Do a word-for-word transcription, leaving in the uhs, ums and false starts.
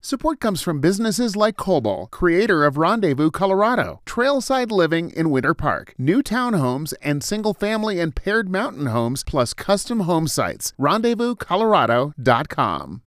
Support comes from businesses like Coble, creator of Rendezvous, Colorado, trailside living in Winter Park, new townhomes and single-family and paired mountain homes, plus custom home sites. rendezvous colorado dot com.